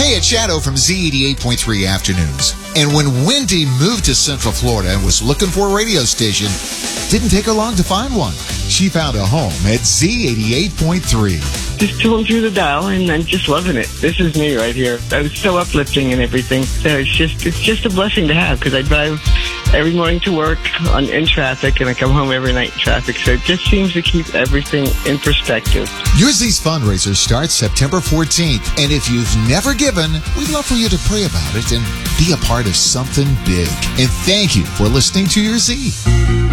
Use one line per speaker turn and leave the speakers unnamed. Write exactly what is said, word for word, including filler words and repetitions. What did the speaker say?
Hey, it's Shadow from Z eighty-eight point three Afternoons. And when Wendy moved to Central Florida and was looking for a radio station, didn't take her long to find one. She found a home at Z eighty-eight point three.
Just tooling through the dial, and I'm just loving it. This is me right here. I was so uplifting and everything. So it's just it's just a blessing to have, because I drive every morning to work on in traffic, and I come home every night in traffic. So it just seems to keep everything in perspective.
Your Z's fundraiser starts September fourteenth, and if you've never given, we'd love for you to pray about it and be a part of something big. And thank you for listening to Your Z.